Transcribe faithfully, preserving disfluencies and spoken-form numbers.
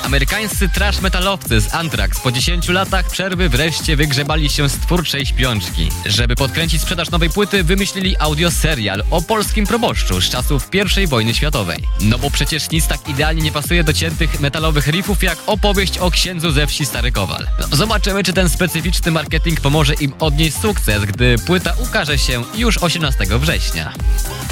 Amerykańscy trash metalowcy z Anthrax po dziesięciu latach przerwy wreszcie wygrzebali się z twórczej śpiączki. Żeby podkręcić sprzedaż nowej płyty, wymyślili audioserial o polskim proboszczu z czasów pierwszej wojny światowej. No bo przecież nic tak idealnie nie pasuje do ciętych metalowych riffów jak opowieść o księdzu ze wsi Stary Kowal. No, zobaczymy, czy ten specyficzny marketing pomoże im odnieść sukces, gdy płyta ukaże się już osiemnastego września.